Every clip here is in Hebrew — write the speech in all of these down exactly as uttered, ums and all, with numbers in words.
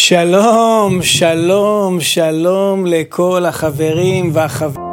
שלום, שלום, שלום לכל החברים והחברים.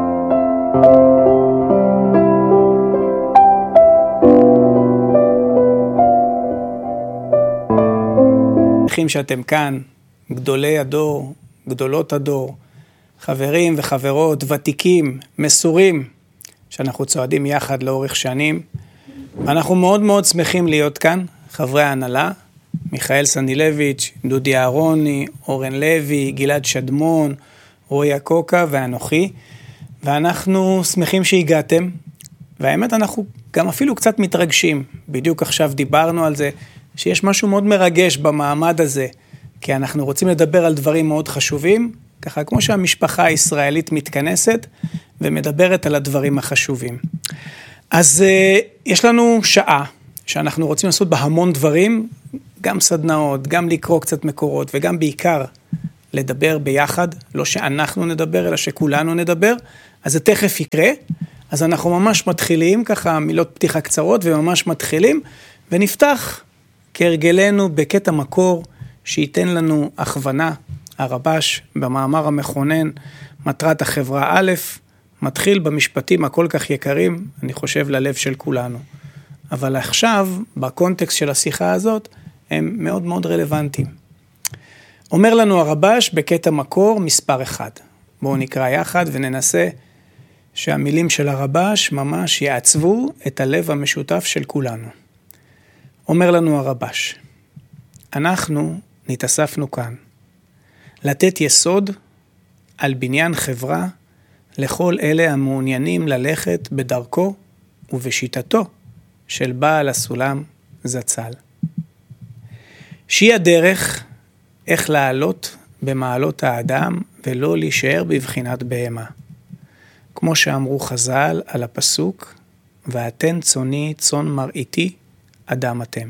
שמחים שאתם כאן, גדולי הדור, גדולות הדור, חברים וחברות, ותיקים, מסורים, שאנחנו צועדים יחד לאורך שנים. אנחנו מאוד מאוד שמחים להיות כאן, חברי ההנהלה, מיכאל סנדילביץ', דודי אהרוני, אורן לוי, גלעד שדמון, רועי הקוקה ואנוכי, ואנחנו שמחים שהגעתם, והאמת אנחנו גם אפילו קצת מתרגשים. בדיוק עכשיו דיברנו על זה, שיש משהו מאוד מרגש במעמד הזה, כי אנחנו רוצים לדבר על דברים מאוד חשובים, ככה כמו שהמשפחה הישראלית מתכנסת ומדברת על הדברים החשובים. אז uh, יש לנו שעה שאנחנו רוצים לעשות בה המון דברים, גם סדנאות, גם לקרוא קצת מקורות, וגם בעיקר לדבר ביחד, לא שאנחנו נדבר, אלא שכולנו נדבר, אז זה תכף יקרה, אז אנחנו ממש מתחילים, ככה מילות פתיחה קצרות, וממש מתחילים, ונפתח כהרגלנו בקטע מקור, שייתן לנו הכוונה, הרבש, במאמר המכונן, מטרת החברה א', מתחיל במשפטים הכל כך יקרים, אני חושב ללב של כולנו. אבל עכשיו, בקונטקסט של השיחה הזאת, הם מאוד מאוד רלוונטיים. אומר לנו הרבש בקטע מקור מספר אחד. בואו נקרא יחד וננסה שהמילים של הרבש ממש יעצבו את הלב המשותף של כולנו. אומר לנו הרבש, אנחנו נתאספנו כאן, לתת יסוד על בניין חברה לכל אלה המעוניינים ללכת בדרכו ובשיטתו של בעל הסולם זצ"ל. שהיא הדרך איך לעלות במעלות האדם ולא להישאר בבחינת בהמה. כמו שאמרו חז"ל על הפסוק, ואתן צוני צאן מרעיתי אדם אתם.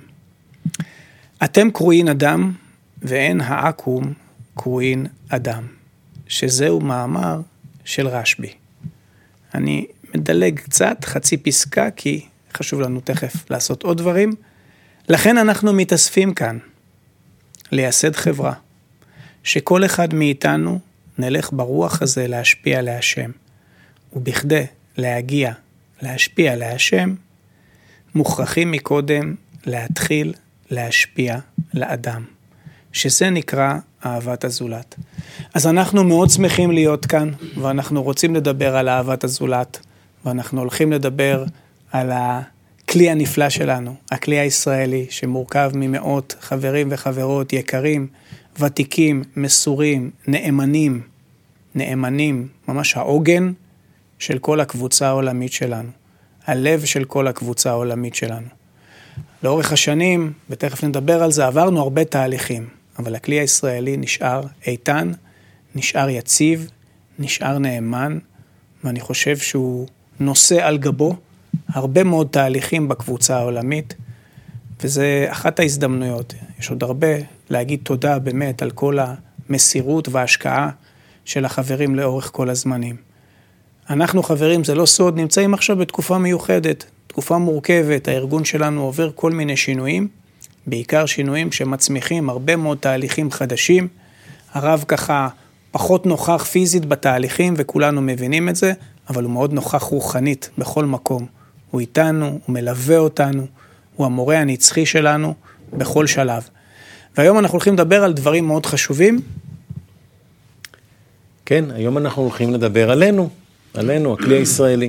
אתם קרואים אדם ואין העקום קרואים אדם. שזהו מאמר של רשב"י. אני מדלג קצת, חצי פסקה, כי חשוב לנו תכף לעשות עוד דברים. לכן אנחנו מתאספים כאן, לייסד חברה, שכל אחד מאיתנו נלך ברוח הזה להשפיע להשם, ובכדי להגיע להשפיע להשם, מוכרחים מקודם להתחיל להשפיע לאדם, שזה נקרא אהבת הזולת. אז אנחנו מאוד שמחים להיות כאן, ואנחנו רוצים לדבר על אהבת הזולת, ואנחנו הולכים לדבר על הכלי הנפלא שלנו, הכלי הישראלי, שמורכב ממאות חברים וחברות יקרים, ותיקים, מסורים, נאמנים, נאמנים, ממש העוגן של כל הקבוצה העולמית שלנו, הלב של כל הקבוצה העולמית שלנו. לאורך השנים, ותכף נדבר על זה, עברנו הרבה תהליכים, אבל הכלי הישראלי נשאר איתן, נשאר יציב, נשאר נאמן, ואני חושב שהוא נושא על גבו הרבה מאוד תהליכים בקבוצה העולמית, וזה אחת ההזדמנויות. יש עוד הרבה להגיד תודה באמת על כל המסירות וההשקעה של החברים לאורך כל הזמנים. אנחנו חברים, זה לא סוד, נמצאים עכשיו בתקופה מיוחדת, תקופה מורכבת, הארגון שלנו עובר כל מיני שינויים, בעיקר שינויים שמצמיחים הרבה מאוד תהליכים חדשים, הרב ככה פחות נוכח פיזית בתהליכים וכולנו מבינים את זה, אבל הוא מאוד נוכח רוחנית בכל מקום. הוא איתנו, הוא מלווה אותנו, הוא המורה הנצחי שלנו בכל שלב. והיום אנחנו הולכים לדבר על דברים מאוד חשובים. כן, היום אנחנו הולכים לדבר עלינו, עלינו, הכלי הישראלי.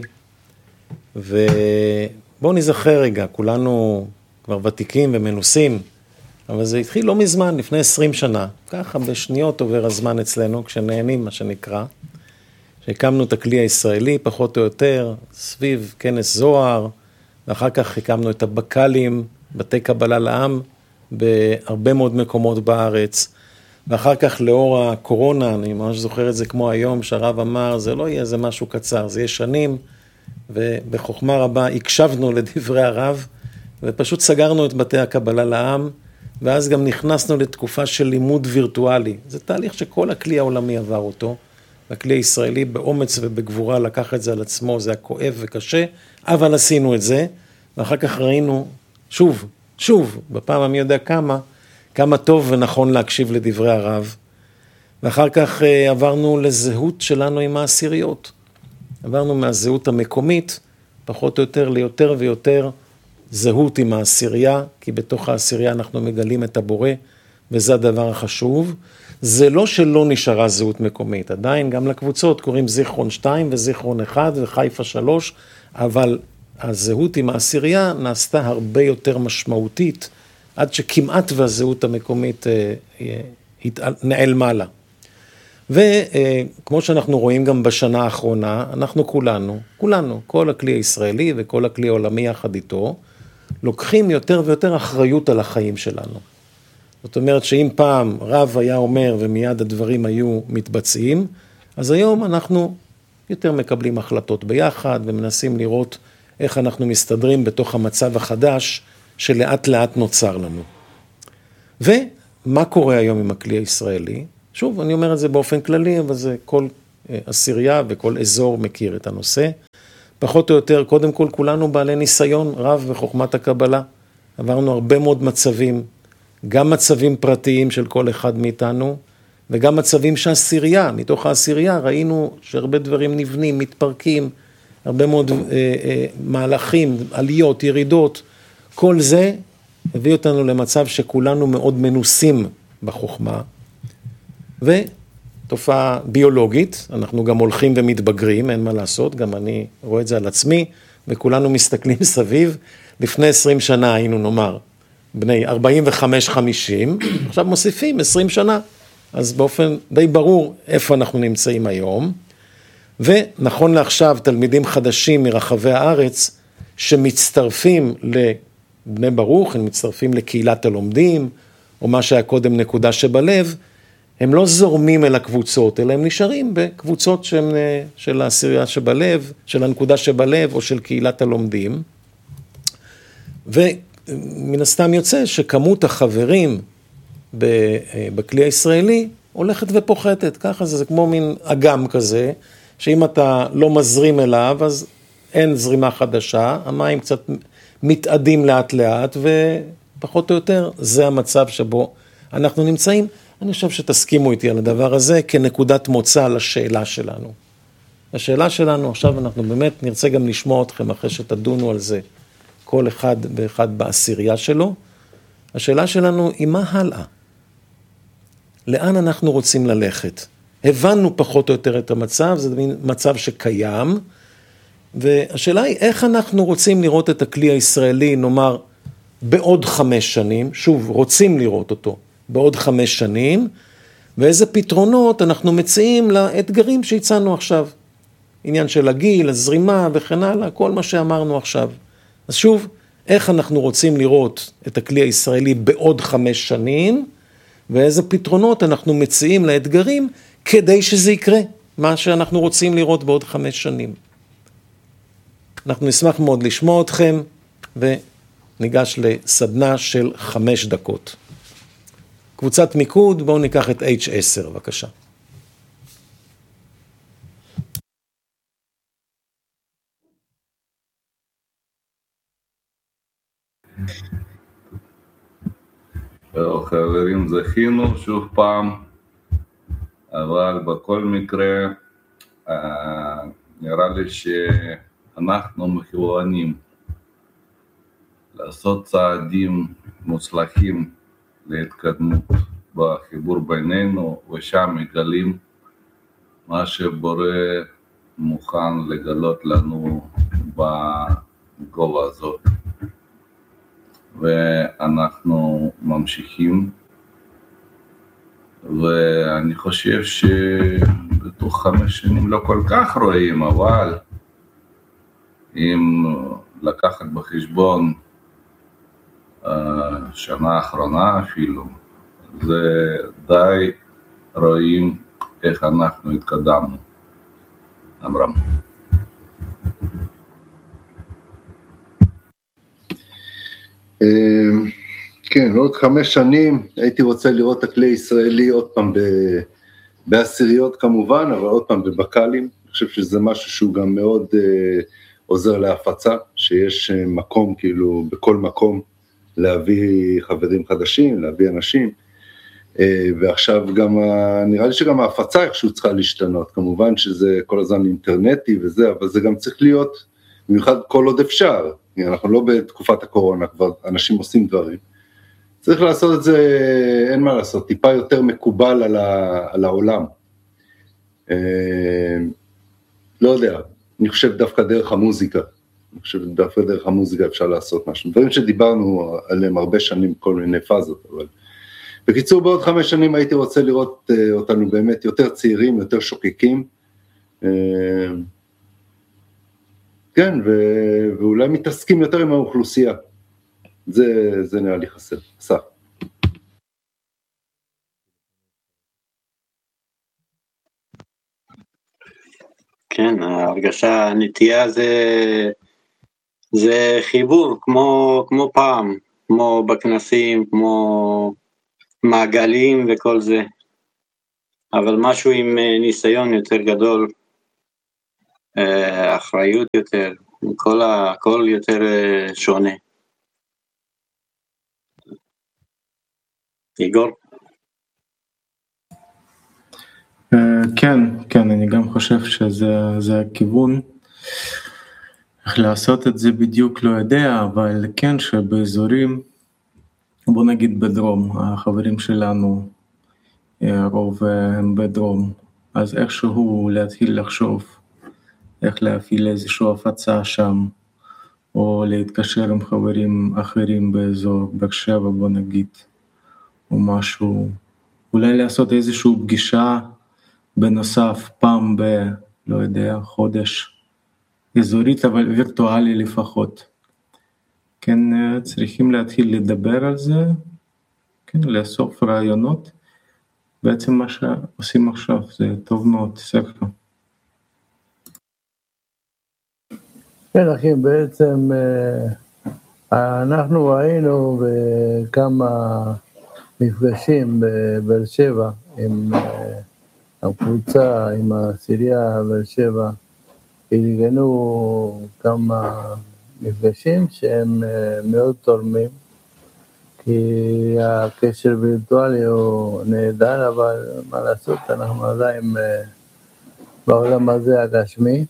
ובואו נזכר רגע, כולנו כבר ותיקים ומנוסים, אבל זה התחיל לא מזמן, לפני עשרים שנה, ככה בשניות עובר הזמן אצלנו, כשנהנים מה שנקרא, שהקמנו את הכלי הישראלי, פחות או יותר, סביב כנס זוהר, ואחר כך הקמנו את הבקלים, בתי קבלה לעם, בהרבה מאוד מקומות בארץ, ואחר כך לאור הקורונה, אני ממש זוכר את זה כמו היום, שהרב אמר, זה לא יהיה איזה משהו קצר, זה יהיה שנים, ובחוכמה רבה הקשבנו לדברי הרב, ופשוט סגרנו את בתי הקבלה לעם, ואז גם נכנסנו לתקופה של לימוד וירטואלי. זה תהליך שכל הכלי העולמי עבר אותו, והכלי הישראלי באומץ ובגבורה לקח את זה על עצמו, זה היה כואב וקשה, אבל עשינו את זה, ואחר כך ראינו, שוב, שוב, בפעם המי יודע כמה, כמה טוב ונכון להקשיב לדברי הרב, ואחר כך עברנו לזהות שלנו עם העשיריות. עברנו מהזהות המקומית, פחות או יותר ליותר ויותר זהות עם העשירייה, כי בתוך העשירייה אנחנו מגלים את הבורא, וזה הדבר החשוב. זה לא שלא נשארה זהות מקומית, עדיין גם לקבוצות קוראים זיכרון שתיים וזיכרון אחד וחיפה שלוש, אבל הזהות עם העשירייה נעשתה הרבה יותר משמעותית, עד שכמעט והזהות המקומית נעלמה לה. וכמו שאנחנו רואים גם בשנה האחרונה, אנחנו כולנו, כולנו, כל הכלי הישראלי וכל הכלי העולמי יחד איתו, לוקחים יותר ויותר אחריות על החיים שלנו. זאת אומרת שאם פעם רב היה אומר ומיד הדברים היו מתבצעים, אז היום אנחנו יותר מקבלים החלטות ביחד ומנסים לראות איך אנחנו מסתדרים בתוך המצב החדש שלאט לאט נוצר לנו. ומה קורה היום עם הכלי הישראלי? שוב, אני אומר את זה באופן כללי, אבל זה כל עשירייה וכל אזור מכיר את הנושא. פחות או יותר, קודם כל, כולנו בעלי ניסיון רב בחוכמת הקבלה. עברנו הרבה מאוד מצבים, גם מצבים פרטיים של כל אחד מאיתנו, וגם מצבים שהעשירייה, מתוך העשירייה ראינו שהרבה דברים נבנים, מתפרקים, הרבה מאוד אה, אה, מהלכים, עליות, ירידות, כל זה הביא אותנו למצב שכולנו מאוד מנוסים בחוכמה, ותופעה ביולוגית, אנחנו גם הולכים ומתבגרים, אין מה לעשות, גם אני רואה את זה על עצמי, וכולנו מסתכלים סביב, לפני עשרים שנה היינו נאמר, בני ארבעים וחמש חמישים, עכשיו מוסיפים עשרים שנה, אז באופן די ברור איפה אנחנו נמצאים היום, ונכון לעכשיו תלמידים חדשים מרחבי הארץ, שמצטרפים לבני ברוך, הם מצטרפים לקהילת הלומדים, או מה שהיה קודם נקודה שבלב, הם לא זורמים אל הקבוצות, אלא הם נשארים בקבוצות שהם, של העשירייה שבלב, של הנקודה שבלב, או של קהילת הלומדים. ומן הסתם יוצא שכמות החברים בכלי הישראלי הולכת ופוחתת. ככה זה, זה כמו מין אגם כזה, שאם אתה לא מזרים אליו, אז אין זרימה חדשה, המים קצת מתאדים לאט לאט, ופחות או יותר זה המצב שבו אנחנו נמצאים. אני חושב שתסכימו איתי על הדבר הזה כנקודת מוצא לשאלה שלנו. השאלה שלנו, עכשיו אנחנו באמת נרצה גם לשמוע אתכם אחרי שתדונו על זה, כל אחד ואחד בעשירייה שלו. השאלה שלנו היא מה הלאה? לאן אנחנו רוצים ללכת? הבנו פחות או יותר את המצב, זה מצב שקיים, והשאלה היא איך אנחנו רוצים לראות את הכלי הישראלי, נאמר, בעוד חמש שנים, שוב, רוצים לראות אותו, בעוד חמש שנים, ואיזה פתרונות אנחנו מציעים לאתגרים שהצענו עכשיו. עניין של הגיל, הזרימה וכן הלאה, כל מה שאמרנו עכשיו. אז שוב, איך אנחנו רוצים לראות את הכלי הישראלי בעוד חמש שנים, ואיזה פתרונות אנחנו מציעים לאתגרים, כדי שזה יקרה, מה שאנחנו רוצים לראות בעוד חמש שנים. אנחנו נשמח מאוד לשמוע אתכם, וניגש לסדנה של חמש דקות. קבוצת מיקוד, בואו ניקח את אייץ' עשר, בבקשה. חברים, זכינו שוב פעם, אבל בכל מקרה נראה לי שאנחנו מכוונים לעשות צעדים מוצלחים להתקדמות בחיבור בינינו, ושם מגלים מה שבורא מוכן לגלות לנו בגובה הזאת. ואנחנו ממשיכים, ואני חושב שבתוך חמש שנים לא כל כך רואים, אבל אם לקחת בחשבון שנה האחרונה אפילו, זה די רואים איך אנחנו התקדמנו. אמרם. כן, עוד חמש שנים הייתי רוצה לראות את הכלי הישראלי עוד פעם בעשיריות כמובן, אבל עוד פעם בבקלים. אני חושב שזה משהו שהוא גם מאוד עוזר להפצה, שיש מקום כאילו בכל מקום להביא חברים חדשים, להביא אנשים, ועכשיו גם, נראה לי שגם ההפצה איכשהו צריכה להשתנות, כמובן שזה כל הזמן אינטרנטי וזה, אבל זה גם צריך להיות, במיוחד כל עוד אפשר, אנחנו לא בתקופת הקורונה, כבר אנשים עושים דברים, צריך לעשות את זה, אין מה לעשות, טיפה יותר מקובל על, ה, על העולם. לא יודע, אני חושב דווקא דרך המוזיקה, אני חושב דווקא דרך המוזיקה אפשר לעשות משהו, דברים שדיברנו עליהם הרבה שנים, כל מיני פאזות, אבל בקיצור בעוד חמש שנים הייתי רוצה לראות אותנו באמת יותר צעירים, יותר שוקקים, כן, ו- ואולי מתעסקים יותר עם האוכלוסייה, זה, זה נראה לי חסר, חסר. כן, ההרגשה, הנטייה זה, זה חיבור, כמו, כמו פעם, כמו בכנסים, כמו מעגלים וכל זה, אבל משהו עם ניסיון יותר גדול, אחריות יותר, כל הכל יותר שונה. איגור? כן, כן, אני גם חושב שזה הכיוון. איך לעשות את זה בדיוק לא יודע, אבל כן שבאזורים, בוא נגיד בדרום, החברים שלנו רוב הם בדרום, אז איכשהו להתחיל לחשוב איך להפעיל איזושהי הפצה שם, או להתקשר עם חברים אחרים באזור, באר שבע בוא נגיד, או משהו, אולי לעשות איזושהי פגישה בנוסף פעם ב, לא יודע, חודש, אזורית אבל וירטואלי לפחות. כן, צריכים להתחיל לדבר על זה, כן, לאסוף רעיונות, בעצם מה שעושים עכשיו זה טוב מאוד, סרקה. כן אחי, בעצם אנחנו ראינו בכמה מפגשים בבאר שבע עם הקבוצה, עם הסירייה באר שבע, ארגנו כמה מפגשים שהם מאוד תורמים, כי הקשר וירטואלי הוא נהדר, אבל מה לעשות, אנחנו עדיין בעולם הזה הגשמי.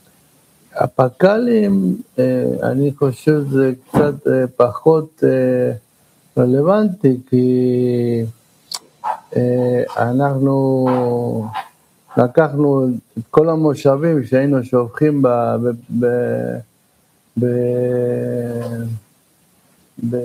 הפקלים, אני חושב זה קצת פחות רלוונטי, כי אנחנו לקחנו את כל המושבים שהיינו שופכים ב... ב... ב... ב...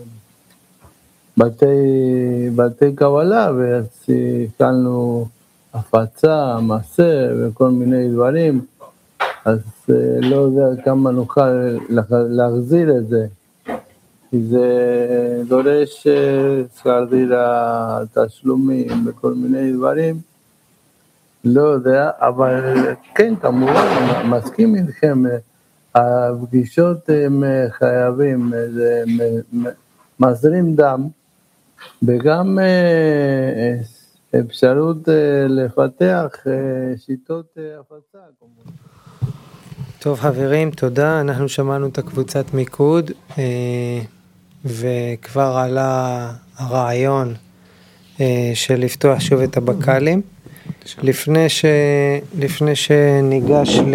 בתי, בתי קבלה, והתחלנו הפצה, מעשה וכל מיני דברים, אז לא יודע כמה נוכל להחזיר את זה, כי זה דורש שכר דירה, תשלומים וכל מיני דברים, לא יודע, אבל כן, כמובן, מסכים איתכם, הפגישות הם חייבים, זה מזרים דם, וגם אפשרות לפתח שיטות הפצה. טוב חברים, תודה. אנחנו שמענו את הקבוצת מיקוד, וכבר עלה הרעיון של לפתוח שוב את הבקלים. לפני ש... לפני שניגש ל...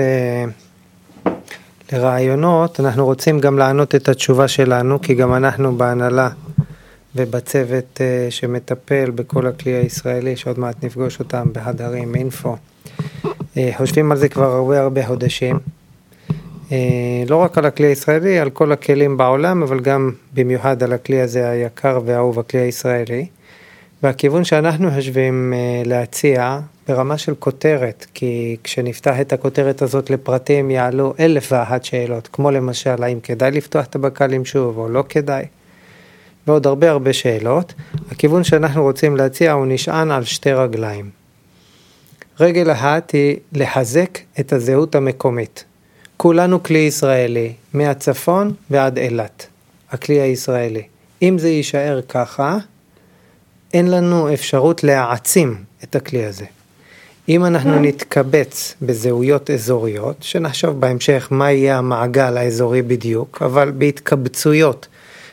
לרעיונות, אנחנו רוצים גם לענות את התשובה שלנו, כי גם אנחנו בהנהלה ובצוות שמטפל בכל הכלי הישראלי, שעוד מעט נפגוש אותם בהדרים, אינפו. חושבים על זה כבר הרבה הרבה חודשים. לא רק על הכלי הישראלי, על כל הכלים בעולם, אבל גם במיוחד על הכלי הזה היקר והאהוב, הכלי הישראלי. והכיוון שאנחנו חושבים להציע ברמה של כותרת, כי כשנפתח את הכותרת הזאת לפרטים יעלו אלף ואחת שאלות, כמו למשל, האם כדאי לפתוח את הבקלים שוב או לא כדאי, ועוד הרבה הרבה שאלות. הכיוון שאנחנו רוצים להציע הוא נשען על שתי רגליים. רגל אחת היא לחזק את הזהות המקומית. כולנו כלי ישראלי, מהצפון ועד אילת, הכלי הישראלי. אם זה יישאר ככה, אין לנו אפשרות להעצים את הכלי הזה. אם אנחנו נתקבץ בזהויות אזוריות, שנחשוב בהמשך מה יהיה המעגל האזורי בדיוק, אבל בהתקבצויות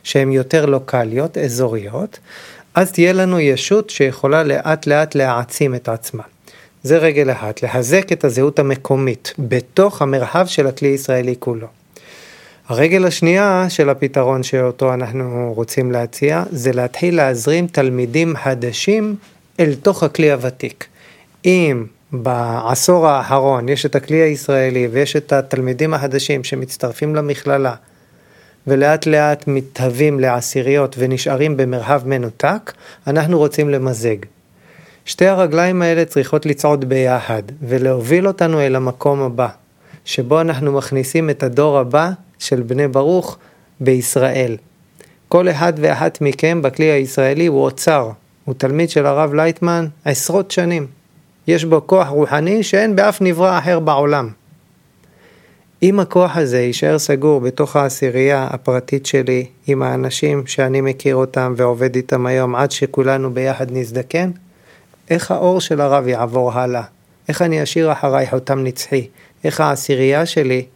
שהן יותר לוקליות, אזוריות, אז תהיה לנו ישות שיכולה לאט לאט להעצים את עצמה. זה רגל אחת, להזק את הזהות המקומית בתוך המרחב של הכלי הישראלי כולו. הרגל השנייה של הפתרון שאותו אנחנו רוצים להציע, זה להתחיל להזרים תלמידים חדשים אל תוך הכלי הוותיק. אם בעשור האחרון יש את הכלי הישראלי ויש את התלמידים החדשים שמצטרפים למכללה, ולאט לאט מתהווים לעשיריות ונשארים במרחב מנותק, אנחנו רוצים למזג. שתי הרגליים האלה צריכות לצעוד ביחד, ולהוביל אותנו אל המקום הבא, שבו אנחנו מכניסים את הדור הבא של בני ברוך בישראל. כל אחד ואחת מכם בכלי הישראלי הוא אוצר, הוא תלמיד של הרב לייטמן עשרות שנים. יש בו כוח רוחני שאין באף נברא אחר בעולם. אם הכוח הזה יישאר סגור בתוך העשירייה הפרטית שלי, עם האנשים שאני מכיר אותם ועובד איתם היום עד שכולנו ביחד נזדקן, איך האור של הרב יעבור הלאה? איך אני אשאיר אחריי חותם נצחי? איך העשירייה שלי